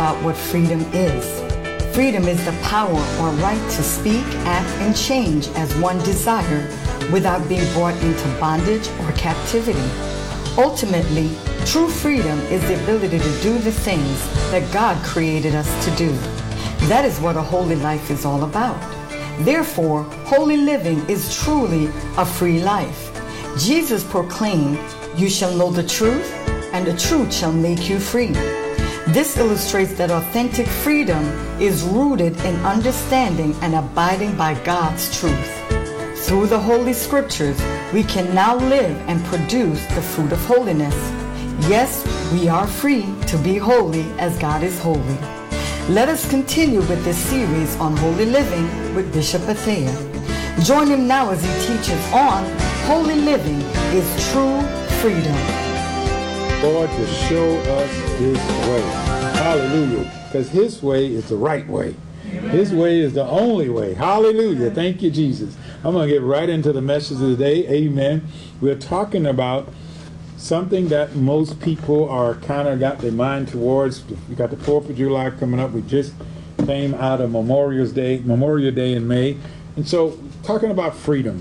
about what freedom is. Freedom is the power or right to speak, act, and change as one desire without being brought into bondage or captivity. Ultimately, true freedom is the ability to do the things that God created us to do. That is what a holy life is all about. Therefore, holy living is truly a free life. Jesus proclaimed, "You shall know the truth, and the truth shall make you free." This illustrates that authentic freedom is rooted in understanding and abiding by God's truth. Through the Holy Scriptures, we can now live and produce the fruit of holiness. Yes, we are free to be holy as God is holy. Let us continue with this series on holy living with Bishop Bethea. Join him now as he teaches on holy living is true freedom. Lord, to show us His way. Hallelujah. Because His way is the right way. His way is the only way. Hallelujah. Thank you, Jesus. I'm going to get right into the message of the day. Amen. We're talking about something that most people are kind of got their mind towards. We got the 4th of July coming up. We just came out of Memorial Day in May. And so talking about freedom.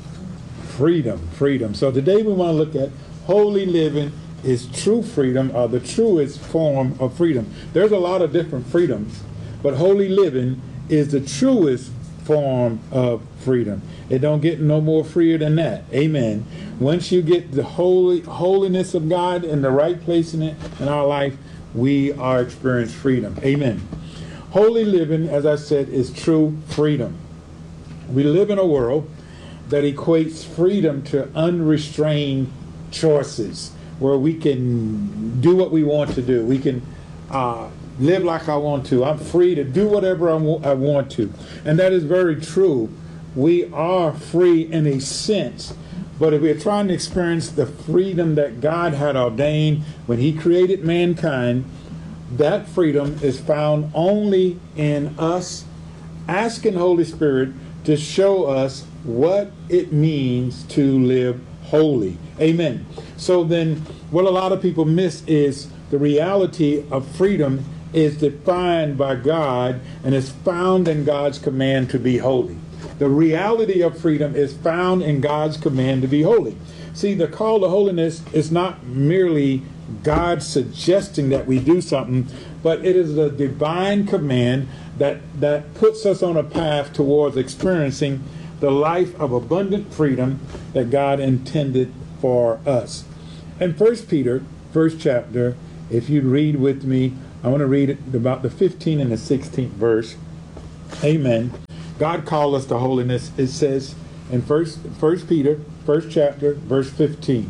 Freedom. So today we want to look at holy living is true freedom, or the truest form of freedom. There's a lot of different freedoms, but holy living is the truest form of freedom. It don't get no more freer than that. Amen. Once you get the holiness of God in the right place in our life, we are experiencing freedom. Amen. Holy living, as I said, is true freedom. We live in a world that equates freedom to unrestrained choices, where we can do what we want to do. We can live like I want to. I'm free to do whatever I want to. And that is very true. We are free in a sense. But if we're trying to experience the freedom that God had ordained when He created mankind, that freedom is found only in us asking Holy Spirit to show us what it means to live holy. Amen. So then what a lot of people miss is the reality of freedom is defined by God and is found in God's command to be holy. The reality of freedom is found in God's command to be holy. See, the call to holiness is not merely God suggesting that we do something, but it is a divine command that puts us on a path towards experiencing the life of abundant freedom that God intended for us. And 1 Peter, first chapter, if you read with me, I want to read about the 15th and the 16th verse. Amen. God called us to holiness. It says in 1 Peter, first chapter, verse 15.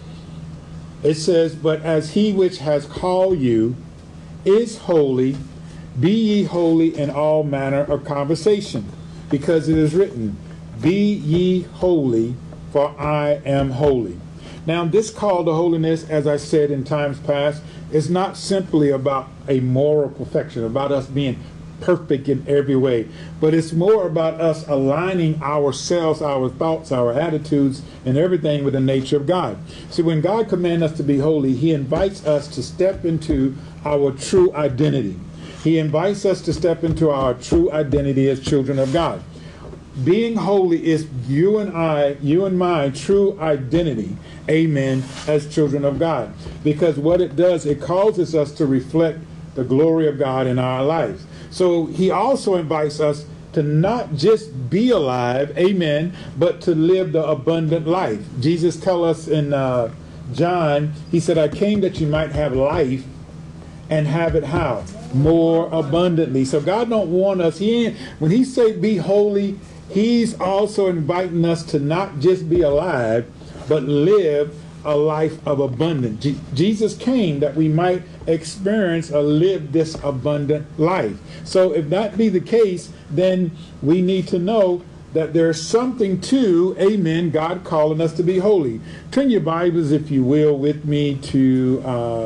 It says, "But as He which has called you is holy, be ye holy in all manner of conversation, because it is written, Be ye holy, for I am holy." Now, this call to holiness, as I said in times past, is not simply about a moral perfection, about us being perfect in every way, but it's more about us aligning ourselves, our thoughts, our attitudes, and everything with the nature of God. See, when God commands us to be holy, He invites us to step into our true identity. He invites us to step into our true identity as children of God. Being holy is you and my true identity, amen, as children of God. Because what it does, it causes us to reflect the glory of God in our lives. So He also invites us to not just be alive, amen, but to live the abundant life. Jesus tells us in John, He said, "I came that you might have life and have it how? More abundantly." So God don't want us, when He say be holy, He's also inviting us to not just be alive, but live a life of abundance. Jesus came that we might experience or live this abundant life. So if that be the case, then we need to know that there's something to, amen, God calling us to be holy. Turn your Bibles, if you will, with me to,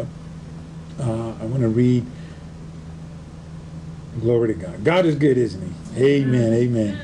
I want to read, glory to God. God is good, isn't He? Amen, amen.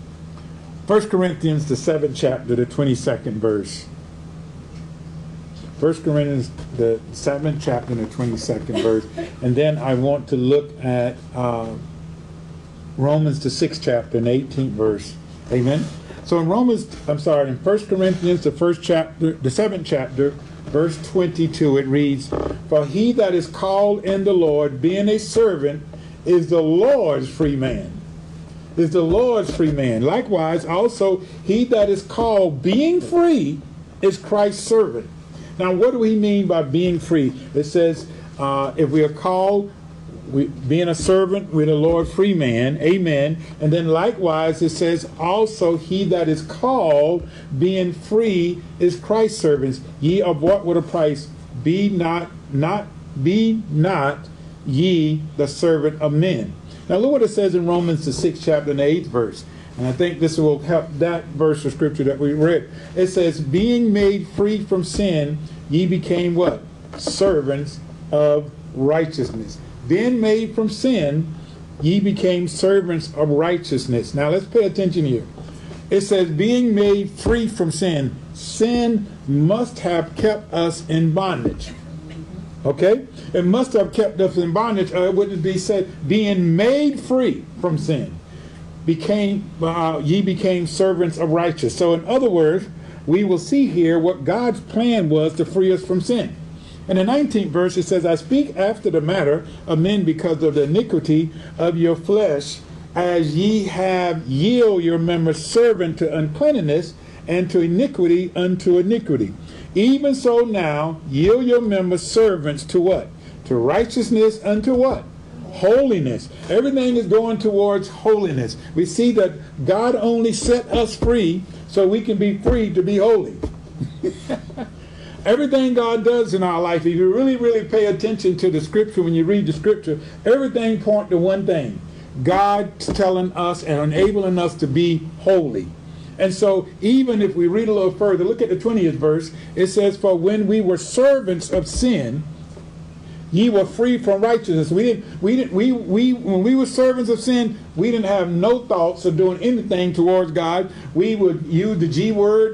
1 Corinthians, the 7th chapter, the 22nd verse. 1 Corinthians, the 7th chapter, and the 22nd verse. And then I want to look at Romans, the 6th chapter, and 18th verse. Amen. So in in 1 Corinthians, the 1st chapter, the 7th chapter, verse 22, it reads, "For he that is called in the Lord, being a servant, is the Lord's free man." Is the Lord's free man. Likewise, also, he that is called being free is Christ's servant. Now, what do we mean by being free? It says, if we are called, being a servant, we're the Lord's free man. Amen. And then likewise, it says, also, he that is called being free is Christ's servants. Ye are bought with a price. Be not ye the servant of men. Now look what it says in Romans, the 6th chapter and the 8th verse. And I think this will help that verse of scripture that we read. It says, being made free from sin, ye became what? Servants of righteousness. Being made from sin, ye became servants of righteousness. Now let's pay attention here. It says, being made free from sin. Sin must have kept us in bondage. Okay? It must have kept us in bondage, or it wouldn't be said, being made free from sin. Ye became servants of righteousness. So in other words, we will see here what God's plan was to free us from sin. In the 19th verse, it says, I speak after the matter of men because of the iniquity of your flesh, as ye have yield your members servant to uncleanness, and to iniquity unto iniquity. Even so now, yield your members servants to what? To righteousness unto what? Holiness. Everything is going towards holiness. We see that God only set us free so we can be free to be holy. Everything God does in our life, if you really, really pay attention to the scripture, when you read the scripture, everything points to one thing. God's telling us and enabling us to be holy. And so even if we read a little further, look at the 20th verse. It says, for when we were servants of sin, ye were free from righteousness. When we were servants of sin, we didn't have no thoughts of doing anything towards God. We would use the G word,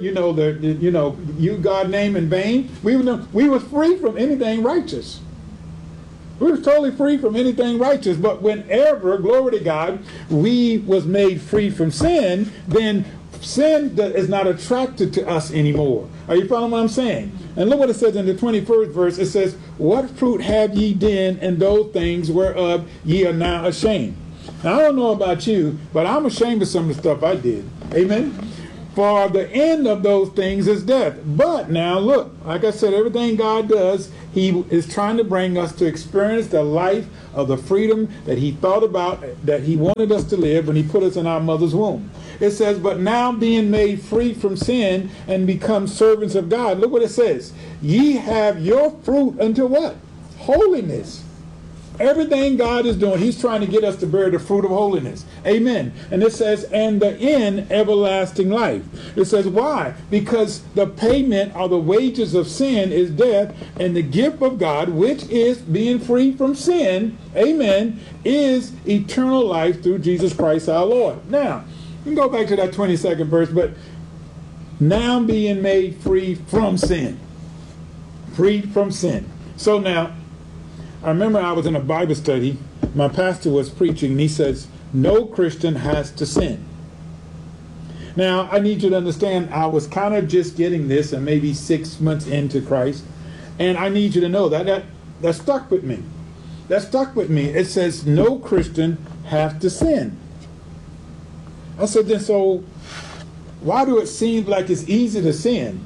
use God's name in vain. We were free from anything righteous. We were totally free from anything righteous. But whenever, glory to God, we was made free from sin, then sin is not attracted to us anymore. Are you following what I'm saying? And look what it says in the 21st verse. It says, what fruit have ye then in those things whereof ye are now ashamed? Now, I don't know about you, but I'm ashamed of some of the stuff I did. Amen? For the end of those things is death. But now look, like I said, everything God does, he is trying to bring us to experience the life of the freedom that he thought about, that he wanted us to live when he put us in our mother's womb. It says, but now being made free from sin and become servants of God. Look what it says. Ye have your fruit unto what? Holiness. Everything God is doing, he's trying to get us to bear the fruit of holiness. Amen. And it says, and the end, everlasting life. It says, why? Because the payment or the wages of sin is death, and the gift of God, which is being free from sin, amen, is eternal life through Jesus Christ our Lord. Now, you can go back to that 22nd verse, but now being made free from sin. Freed from sin. So now, I remember I was in a Bible study. My pastor was preaching, and he says, no Christian has to sin. Now, I need you to understand, I was kind of just getting this, and maybe 6 months into Christ, and I need you to know that stuck with me. That stuck with me. It says, no Christian has to sin. I said, then so why do it seem like it's easy to sin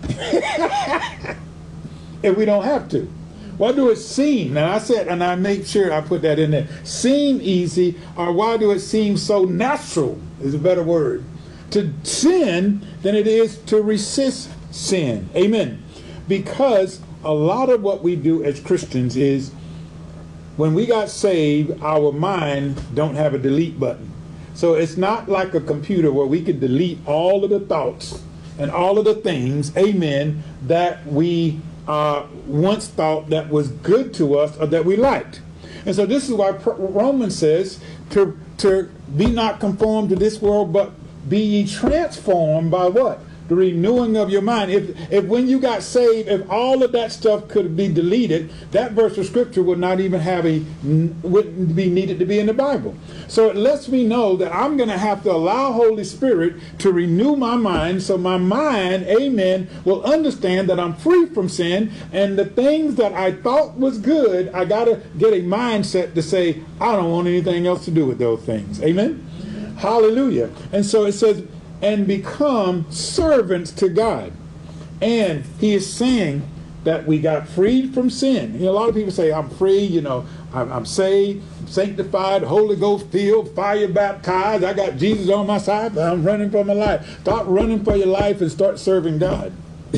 if we don't have to? Why do it seem, and I said, and I make sure I put that in there, seem easy, or why do it seem so natural, is a better word, to sin than it is to resist sin? Amen. Because a lot of what we do as Christians is, when we got saved, our mind don't have a delete button. So it's not like a computer where we can delete all of the thoughts and all of the things, amen, that we once thought that was good to us or that we liked. And so this is why Romans says to be not conformed to this world, but be ye transformed by what? the renewing of your mind. If when you got saved, if all of that stuff could be deleted, that verse of scripture would not even wouldn't be needed to be in the Bible. So it lets me know that I'm going to have to allow Holy Spirit to renew my mind, so my mind, amen, will understand that I'm free from sin, and the things that I thought was good, I got to get a mindset to say, I don't want anything else to do with those things. Amen? Hallelujah. And so it says, and become servants to God. And he is saying that we got freed from sin. You know, a lot of people say, I'm free, you know, I'm saved, sanctified, Holy Ghost filled, fire baptized, I got Jesus on my side, but I'm running for my life. Stop running for your life and start serving God.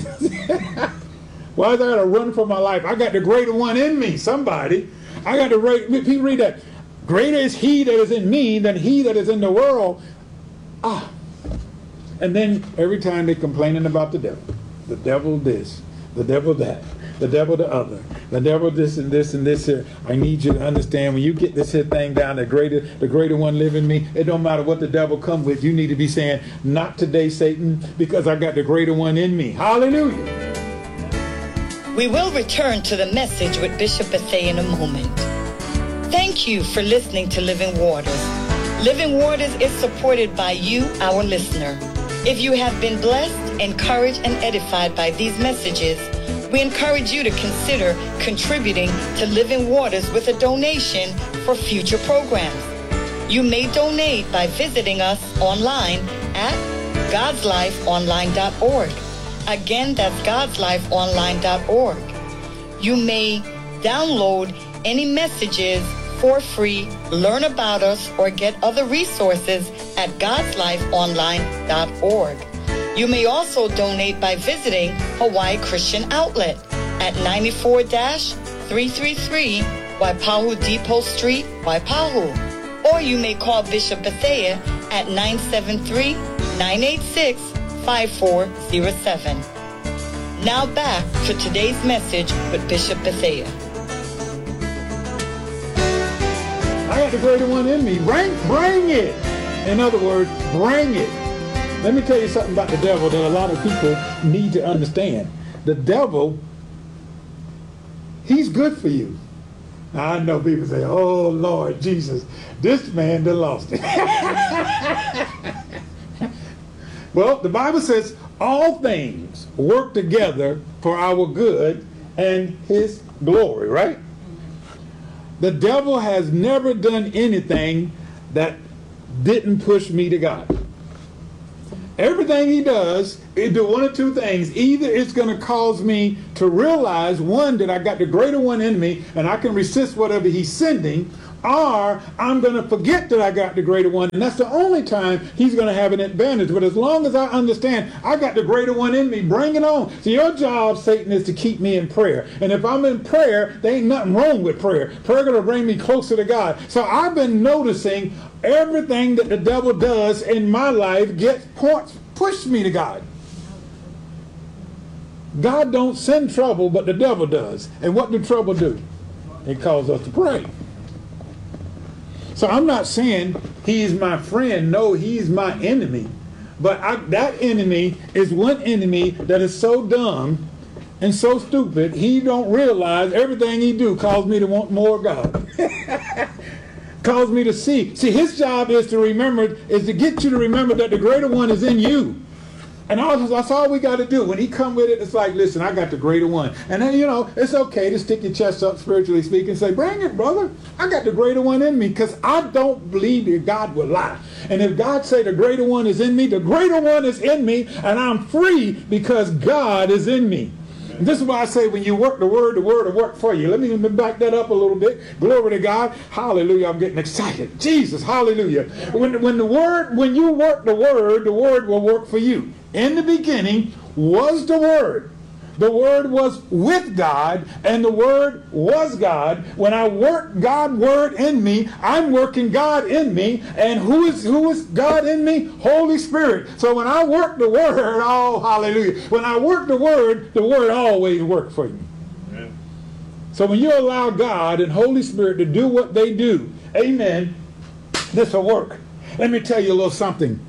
Why is I got to run for my life? I got the greater one in me, somebody. I got the people read that. Greater is he that is in me than he that is in the world. And then every time they're complaining about the devil this, the devil that, the devil the other, the devil this and this and this here. I need you to understand, when you get this here thing down, the greater one live in me, it don't matter what the devil come with. You need to be saying, not today, Satan, because I got the greater one in me. Hallelujah. We will return to the message with Bishop Bethea in a moment. Thank you for listening to Living Waters. Living Waters is supported by you, our listener. If you have been blessed, encouraged, and edified by these messages, we encourage you to consider contributing to Living Waters with a donation for future programs. You may donate by visiting us online at godslifeonline.org. Again, that's godslifeonline.org. You may download any messages for free, learn about us, or get other resources at godslifeonline.org. You may also donate by visiting Hawaii Christian Outlet at 94-333 Waipahu Depot Street, Waipahu. Or you may call Bishop Bethea at 973-986-5407. Now back to today's message with Bishop Bethea. I got the greater one in me. Bring it. In other words, bring it. Let me tell you something about the devil that a lot of people need to understand. The devil, he's good for you. Now, I know people say, oh, Lord Jesus, this man done lost it. Well, the Bible says all things work together for our good and his glory, right? The devil has never done anything that didn't push me to God. Everything he does, it do one of two things. Either it's going to cause me to realize, one, that I got the greater one in me and I can resist whatever he's sending, or I'm going to forget that I got the greater one, and that's the only time he's going to have an advantage. But as long as I understand I got the greater one in me, bring it on. So your job, Satan, is to keep me in prayer. And if I'm in prayer, there ain't nothing wrong with prayer. Prayer going to bring me closer to God. So I've been noticing everything that the devil does in my life push me to God. God don't send trouble, but the devil does. And what do trouble do? It calls us to pray. So I'm not saying he's my friend. No, he's my enemy. But that enemy is one enemy that is so dumb and so stupid, he don't realize everything he do calls me to want more of God. Calls me to see. See, his job is to get you to remember that the greater one is in you. And that's all we got to do. When he come with it, it's like, listen, I got the greater one. And then, it's okay to stick your chest up, spiritually speaking, and say, bring it, brother. I got the greater one in me, because I don't believe that God will lie. And if God say the greater one is in me, the greater one is in me, and I'm free because God is in me. And this is why I say when you work the word will work for you. Let me back that up a little bit. Glory to God. Hallelujah. I'm getting excited. Jesus, hallelujah. When you work the word will work for you. In the beginning was the Word. The Word was with God, and the Word was God. When I work God's Word in me, I'm working God in me. And who is God in me? Holy Spirit. So when I work the Word, oh, hallelujah. When I work the Word always works for you. Amen. So when you allow God and Holy Spirit to do what they do, amen, this will work. Let me tell you a little something.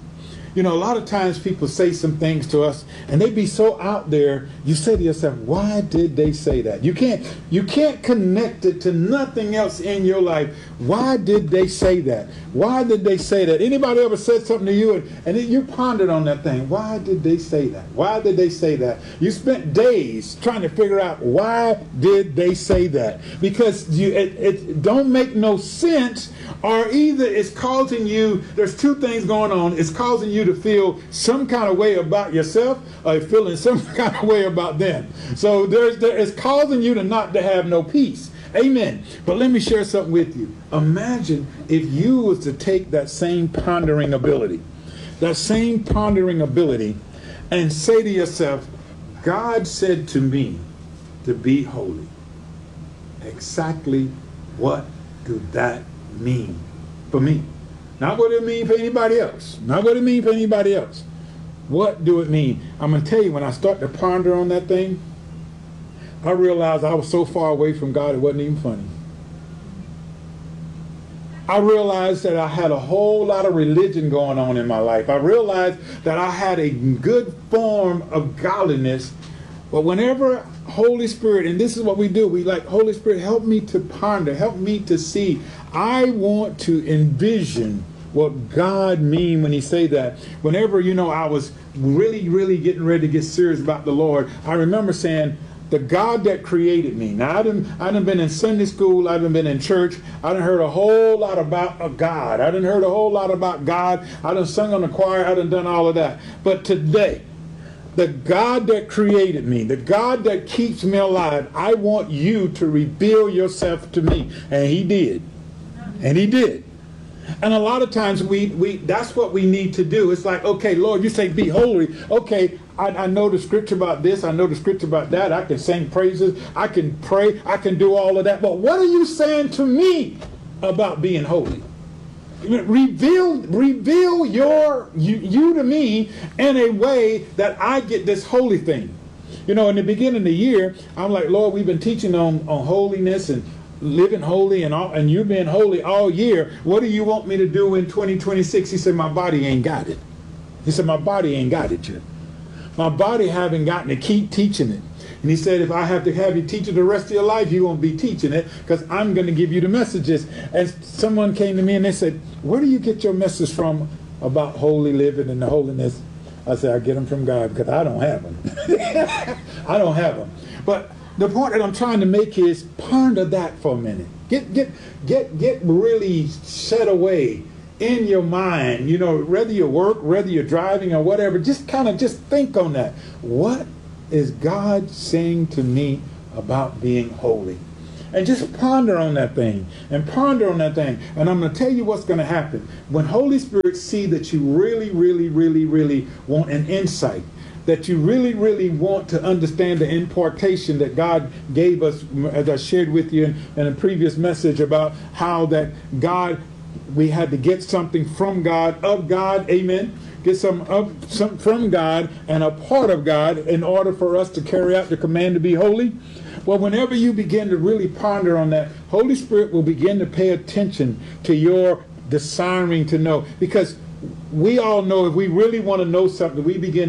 You know, a lot of times people say some things to us and they be so out there, you say to yourself, why did they say that? You can't connect it to nothing else in your life. Why did they say that? Why did they say that? Anybody ever said something to you and you pondered on that thing? Why did they say that? Why did they say that? You spent days trying to figure out why did they say that? Because it don't make no sense, or either it's causing you, there's two things going on. It's causing you to feel some kind of way about yourself, or feeling some kind of way about them. So it's causing you not to have no peace. Amen. But let me share something with you. Imagine if you was to take that same pondering ability, and say to yourself, God said to me to be holy. Exactly what do that mean for me? Not what it mean for anybody else. What do it mean? I'm going to tell you, when I start to ponder on that thing, I realized I was so far away from God it wasn't even funny. I realized that I had a whole lot of religion going on in my life. I realized that I had a good form of godliness, but whenever Holy Spirit, and this is what we do, we like, Holy Spirit, help me to ponder, help me to see. I want to envision what God mean when he say that. Whenever, I was really getting ready to get serious about the Lord, I remember saying, the God that created me. Now, I done been in Sunday school, I done been in church, I done heard a whole lot about a God. I done heard a whole lot about God. I done sung on the choir, I done all of that. But today, the God that created me, the God that keeps me alive, I want you to reveal yourself to me. And he did. And a lot of times we that's what we need to do. It's like, okay, Lord, you say be holy. Okay, I know the scripture about this. I know the scripture about that. I can sing praises. I can pray. I can do all of that. But what are you saying to me about being holy? Reveal you to me in a way that I get this holy thing. In the beginning of the year, I'm like, Lord, we've been teaching on holiness and living holy and you being holy all year. What do you want me to do in 2026? He said, my body ain't got it. He said, my body ain't got it yet. My body haven't gotten to keep teaching it. And he said, if I have to have you teach it the rest of your life, you won't be teaching it, because I'm going to give you the messages. And someone came to me and they said, where do you get your message from about holy living and the holiness? I said, I get them from God, because I don't have them. I don't have them. But the point that I'm trying to make is ponder that for a minute. Get really set away in your mind, whether you work, whether you're driving or whatever, just think on that. What is God saying to me about being holy? And just ponder on that thing. And I'm going to tell you what's going to happen. When Holy Spirit see that you really want an insight, that you really want to understand the impartation that God gave us, as I shared with you in a previous message about how that God, we had to get something from God, of God, amen, get some from God and a part of God in order for us to carry out the command to be holy. Well, whenever you begin to really ponder on that, Holy Spirit will begin to pay attention to your desiring to know. Because we all know, if we really want to know something, we begin